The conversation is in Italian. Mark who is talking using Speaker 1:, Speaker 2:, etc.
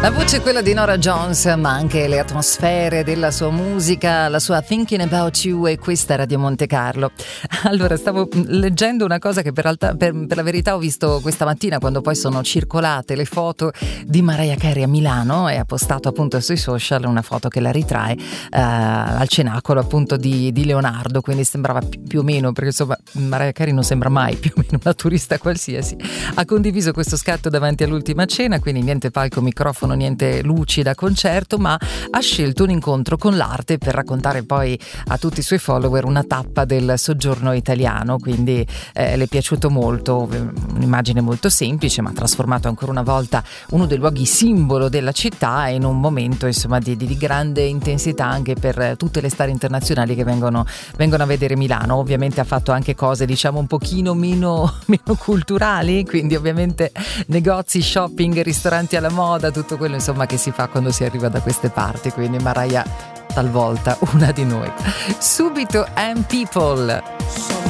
Speaker 1: La voce è quella di Norah Jones, ma anche le atmosfere della sua musica, la sua Thinking About You, e questa è Radio Monte Carlo. Allora, stavo leggendo una cosa che per la verità ho visto questa mattina, quando poi sono circolate le foto di Mariah Carey a Milano, e ha postato appunto sui social una foto che la ritrae al cenacolo appunto di Leonardo, quindi sembrava più o meno, perché insomma Mariah Carey non sembra mai più o meno una turista qualsiasi. Ha condiviso questo scatto davanti all'ultima cena, quindi niente palco, microfono, niente luci da concerto, ma ha scelto un incontro con l'arte per raccontare poi a tutti i suoi follower una tappa del soggiorno italiano, quindi le è piaciuto molto, un'immagine molto semplice ma ha trasformato ancora una volta uno dei luoghi simbolo della città in un momento insomma di grande intensità anche per tutte le star internazionali che vengono a vedere Milano. Ovviamente ha fatto anche cose diciamo un pochino meno culturali, quindi ovviamente negozi, shopping, ristoranti alla moda, tutto quello insomma che si fa quando si arriva da queste parti, quindi Mariah talvolta una di noi. Subito And People.